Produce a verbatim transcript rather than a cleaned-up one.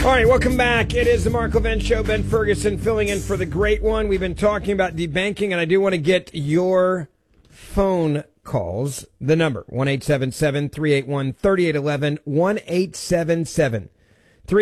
All right, welcome back. It is the Mark Levin Show. Ben Ferguson filling in for the great one. We've been talking about debanking, and I do want to get your phone calls. The number, one eight seven seven, three eight one, three eight one one, one eight seven seven,